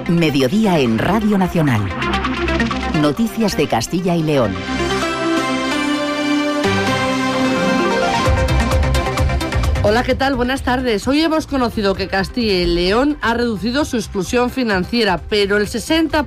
Mediodía en Radio Nacional. Noticias de Castilla y León. Hola, ¿qué tal? Buenas tardes. Hoy hemos conocido que Castilla y León ha reducido su exclusión financiera, pero el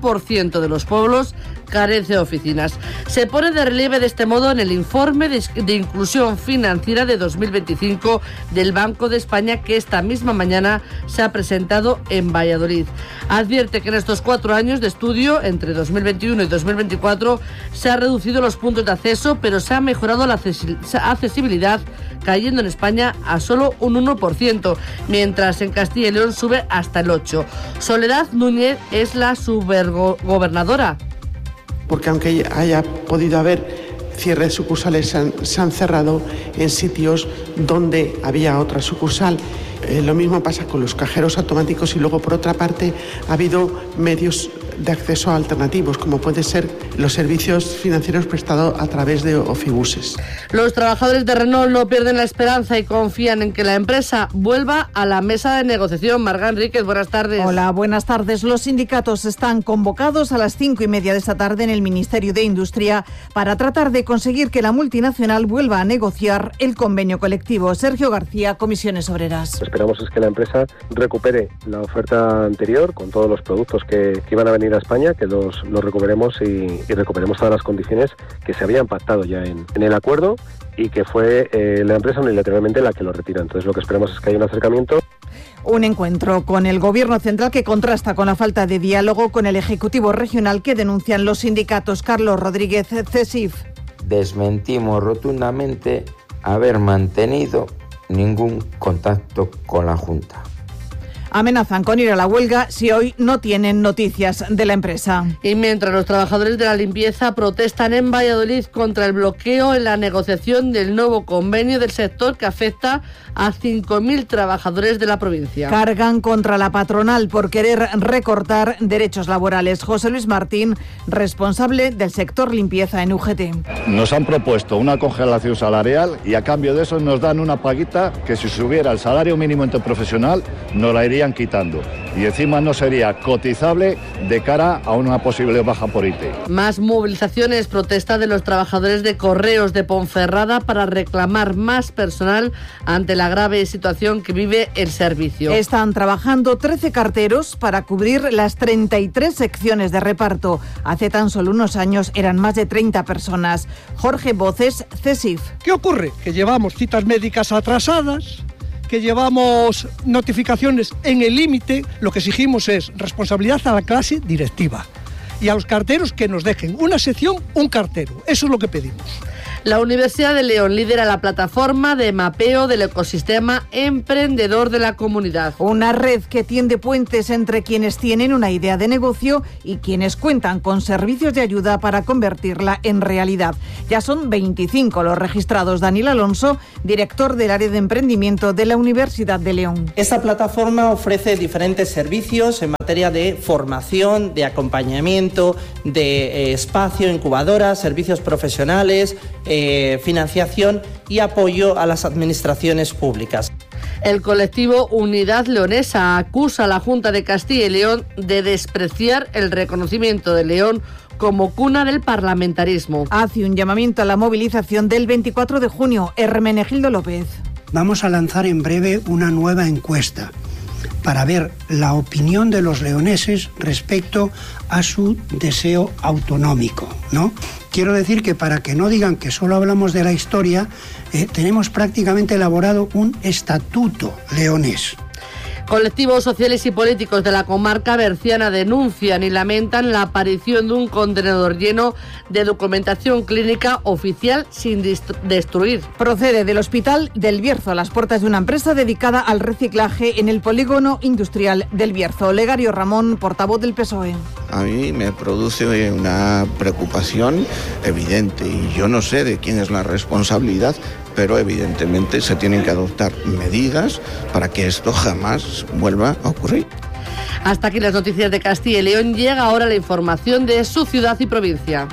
60% de los pueblos carece de oficinas. Se pone de relieve de este modo en el informe de inclusión financiera de 2025 del Banco de España, que esta misma mañana se ha presentado en Valladolid. Advierte que en estos 4 años de estudio, entre 2021 y 2024, se han reducido los puntos de acceso, pero se ha mejorado la accesibilidad, cayendo en España a solo un 1%, mientras en Castilla y León sube hasta el 8%. Soledad Núñez es la subgobernadora. Porque aunque haya podido haber cierres de sucursales, se han cerrado en sitios donde había otra sucursal. Lo mismo pasa con los cajeros automáticos y luego, por otra parte, ha habido medios de acceso alternativos, como pueden ser los servicios financieros prestados a través de ofibuses. Los trabajadores de Renault no pierden la esperanza y confían en que la empresa vuelva a la mesa de negociación. Marga Enríquez, buenas tardes. Hola, buenas tardes. Los sindicatos están convocados a las 5:30 de esta tarde en el Ministerio de Industria para tratar de conseguir que la multinacional vuelva a negociar el convenio colectivo. Sergio García, Comisiones Obreras. Esperamos es que la empresa recupere la oferta anterior con todos los productos que iban a venir a España, que los recuperemos y recuperemos todas las condiciones que se habían pactado ya en el acuerdo y que fue la empresa unilateralmente la que lo retira. Entonces lo que esperamos es que haya un acercamiento. Un encuentro con el Gobierno central que contrasta con la falta de diálogo con el Ejecutivo regional que denuncian los sindicatos. Carlos Rodríguez, CESIF. Desmentimos rotundamente haber mantenido ningún contacto con la Junta. Amenazan con ir a la huelga si hoy no tienen noticias de la empresa. Y mientras los trabajadores de la limpieza protestan en Valladolid contra el bloqueo en la negociación del nuevo convenio del sector que afecta a 5.000 trabajadores de la provincia. Cargan contra la patronal por querer recortar derechos laborales. José Luis Martín, responsable del sector limpieza en UGT. Nos han propuesto una congelación salarial y a cambio de eso nos dan una paguita que si subiera el salario mínimo interprofesional nos la irían quitando. Y encima no sería cotizable de cara a una posible baja por IT. Más movilizaciones, protesta de los trabajadores de Correos de Ponferrada para reclamar más personal ante la grave situación que vive el servicio. Están trabajando 13 carteros para cubrir las 33 secciones de reparto. Hace tan solo unos años eran más de 30 personas. Jorge Voces, CESIF. ¿Qué ocurre? Que llevamos citas médicas atrasadas, que llevamos notificaciones en el límite. Lo que exigimos es responsabilidad a la clase directiva y a los carteros que nos dejen una sección, un cartero. Eso es lo que pedimos. La Universidad de León lidera la plataforma de mapeo del ecosistema emprendedor de la comunidad. Una red que tiende puentes entre quienes tienen una idea de negocio y quienes cuentan con servicios de ayuda para convertirla en realidad. Ya son 25 los registrados. Daniel Alonso, director del área de emprendimiento de la Universidad de León. Esta plataforma ofrece diferentes servicios en materia de formación, de acompañamiento, de espacio, incubadora, servicios profesionales, financiación y apoyo a las administraciones públicas. El colectivo Unidad Leonesa acusa a la Junta de Castilla y León de despreciar el reconocimiento de León como cuna del parlamentarismo. Hace un llamamiento a la movilización del 24 de junio. Hermenegildo López. Vamos a lanzar en breve una nueva encuesta para ver la opinión de los leoneses respecto a su deseo autonómico, ¿no? Quiero decir que para que no digan que solo hablamos de la historia, tenemos prácticamente elaborado un estatuto leonés. Colectivos sociales y políticos de la comarca berciana denuncian y lamentan la aparición de un contenedor lleno de documentación clínica oficial sin destruir. Procede del Hospital del Bierzo, a las puertas de una empresa dedicada al reciclaje en el polígono industrial del Bierzo. Olegario Ramón, portavoz del PSOE. A mí me produce una preocupación evidente y yo no sé de quién es la responsabilidad, pero evidentemente se tienen que adoptar medidas para que esto jamás vuelva a ocurrir. Hasta aquí las noticias de Castilla y León. Llega ahora la información de su ciudad y provincia.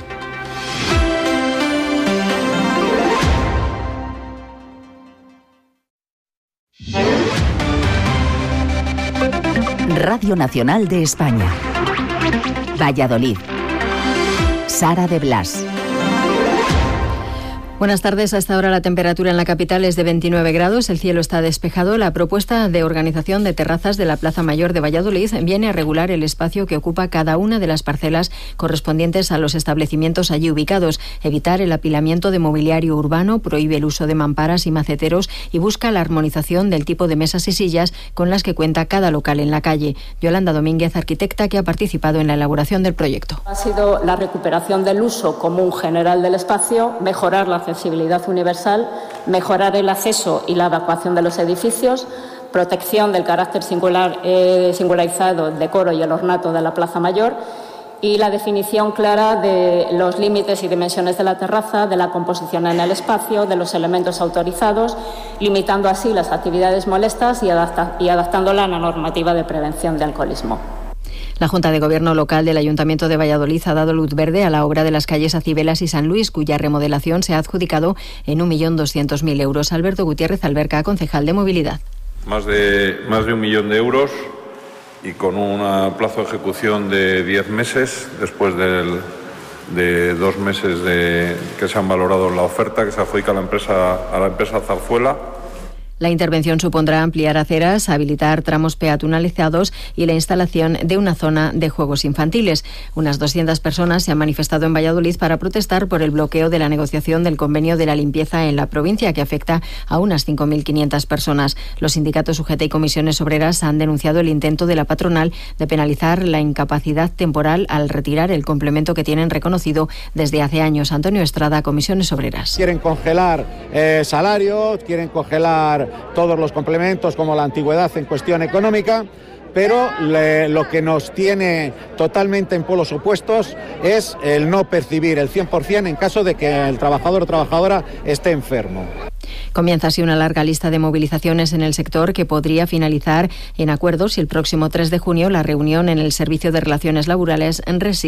Radio Nacional de España. Valladolid. Sara de Blas. Buenas tardes. A esta hora la temperatura en la capital es de 29 grados, el cielo está despejado. La propuesta de organización de terrazas de la Plaza Mayor de Valladolid viene a regular el espacio que ocupa cada una de las parcelas correspondientes a los establecimientos allí ubicados, evitar el apilamiento de mobiliario urbano, prohíbe el uso de mamparas y maceteros y busca la armonización del tipo de mesas y sillas con las que cuenta cada local en la calle. Yolanda Domínguez, arquitecta que ha participado en la elaboración del proyecto. Ha sido la recuperación del uso común general del espacio, mejorar la accesibilidad universal, mejorar el acceso y la evacuación de los edificios, protección del carácter singularizado, el decoro y el ornato de la Plaza Mayor y la definición clara de los límites y dimensiones de la terraza, de la composición en el espacio, de los elementos autorizados, limitando así las actividades molestas y adaptándola a la normativa de prevención de alcoholismo. La Junta de Gobierno local del Ayuntamiento de Valladolid ha dado luz verde a la obra de las calles Acibelas y San Luis, cuya remodelación se ha adjudicado en 1.200.000 euros. Alberto Gutiérrez Alberca, concejal de Movilidad. Más de 1 millón de euros y con un plazo de ejecución de 10 meses después de 2 meses que se han valorado la oferta que se adjudica a la empresa Zarzuela. La intervención supondrá ampliar aceras, habilitar tramos peatonalizados y la instalación de una zona de juegos infantiles. Unas 200 personas se han manifestado en Valladolid para protestar por el bloqueo de la negociación del convenio de la limpieza en la provincia, que afecta a unas 5.500 personas. Los sindicatos UGT y comisiones obreras han denunciado el intento de la patronal de penalizar la incapacidad temporal al retirar el complemento que tienen reconocido desde hace años. Antonio Estrada, comisiones obreras. Quieren congelar salarios, quieren congelar todos los complementos como la antigüedad en cuestión económica, pero lo que nos tiene totalmente en polos opuestos es el no percibir el 100% en caso de que el trabajador o trabajadora esté enfermo. Comienza así una larga lista de movilizaciones en el sector que podría finalizar en acuerdos si el próximo 3 de junio la reunión en el Servicio de Relaciones Laborales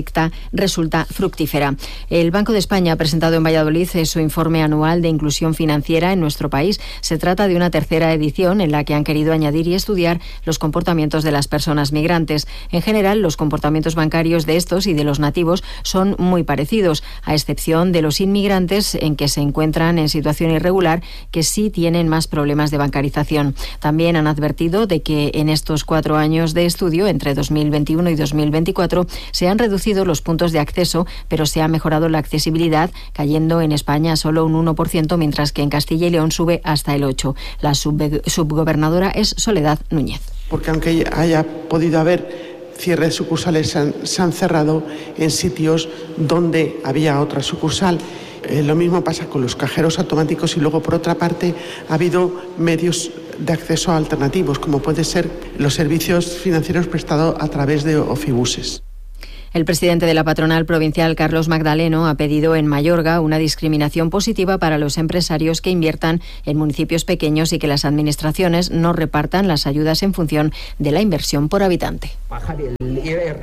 resulta fructífera. El Banco de España ha presentado en Valladolid su informe anual de inclusión financiera en nuestro país. Se trata de una tercera edición en la que han querido añadir y estudiar los comportamientos de las personas migrantes. En general, los comportamientos bancarios de estos y de los nativos son muy parecidos, a excepción de los inmigrantes en que se encuentran en situación irregular, que sí tienen más problemas de bancarización. También han advertido de que en estos 4 años de estudio, entre 2021 y 2024, se han reducido los puntos de acceso, pero se ha mejorado la accesibilidad, cayendo en España solo un 1%, mientras que en Castilla y León sube hasta el 8%. La subgobernadora es Soledad Núñez. Porque aunque haya podido haber cierre de sucursales, se han cerrado en sitios donde había otra sucursal. Lo mismo pasa con los cajeros automáticos y luego, por otra parte, ha habido medios de acceso alternativos, como puede ser los servicios financieros prestados a través de ofibuses. El presidente de la patronal provincial, Carlos Magdaleno, ha pedido en Mayorga una discriminación positiva para los empresarios que inviertan en municipios pequeños y que las administraciones no repartan las ayudas en función de la inversión por habitante. Bajar el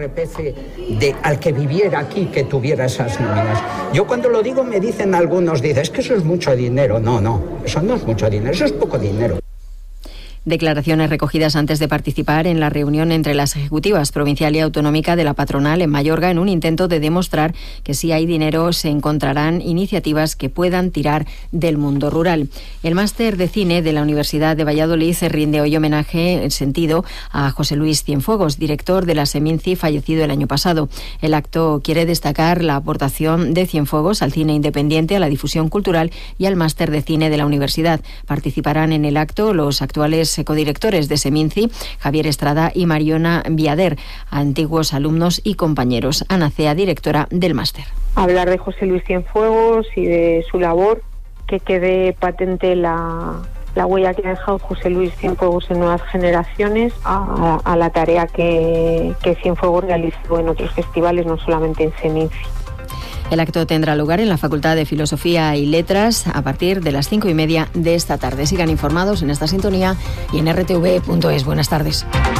IRPF al que viviera aquí, que tuviera esas nóminas. Yo cuando lo digo me dicen algunos, es que eso es mucho dinero. No, eso no es mucho dinero, eso es poco dinero. Declaraciones recogidas antes de participar en la reunión entre las ejecutivas provincial y autonómica de la patronal en Mayorga, en un intento de demostrar que si hay dinero se encontrarán iniciativas que puedan tirar del mundo rural. El máster de cine de la Universidad de Valladolid se rinde hoy homenaje en sentido a José Luis Cienfuegos, director de la Seminci, fallecido el año pasado. El acto quiere destacar la aportación de Cienfuegos al cine independiente, a la difusión cultural y al máster de cine de la universidad. Participarán en el acto los actuales codirectores de Seminci, Javier Estrada y Mariona Viader, antiguos alumnos y compañeros. Ana Cea, directora del máster. Hablar de José Luis Cienfuegos y de su labor, que quede patente la huella que ha dejado José Luis Cienfuegos en nuevas generaciones, a la tarea que Cienfuegos realizó en otros festivales, no solamente en Seminci. El acto tendrá lugar en la Facultad de Filosofía y Letras a partir de las 5:30 de esta tarde. Sigan informados en esta sintonía y en rtv.es. Buenas tardes.